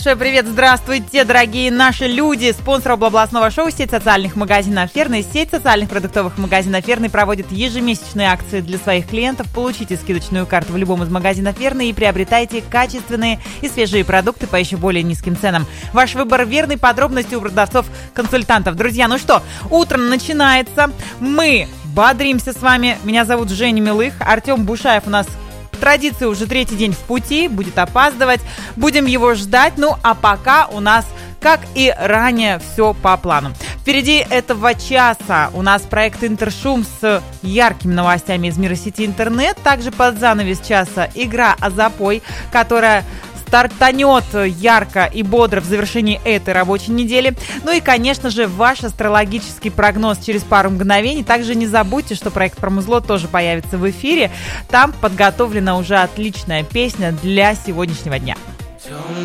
Привет, здравствуйте, дорогие наши люди. Спонсор областного шоу сеть социальных магазинов «Ферный». Сеть социальных продуктовых магазинов «Ферный» проводит ежемесячные акции для своих клиентов. Получите скидочную карту в любом из магазинов «Ферный» и приобретайте качественные и свежие продукты по еще более низким ценам. Ваш выбор верный, подробности у продавцов-консультантов. Друзья, ну что, утро начинается. Мы бодримся с вами. Меня зовут Женя Милых. Артем Бушаев у нас традиция уже третий день в пути, будет опаздывать, будем его ждать, ну а пока у нас, как и ранее, все по плану. Впереди этого часа у нас проект «Интершум» с яркими новостями из мира сети интернет, также под занавес часа игра «А запой», которая стартанет ярко и бодро в завершении этой рабочей недели. Ну и, конечно же, ваш астрологический прогноз через пару мгновений. Также не забудьте, что проект «Промузло» тоже появится в эфире. Там подготовлена уже отличная песня для сегодняшнего дня.